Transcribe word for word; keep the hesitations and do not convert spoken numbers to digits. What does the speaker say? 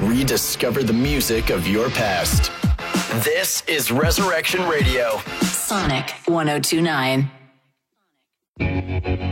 rediscover the music of your past. This is Resurrection Radio. Sonic one oh two nine.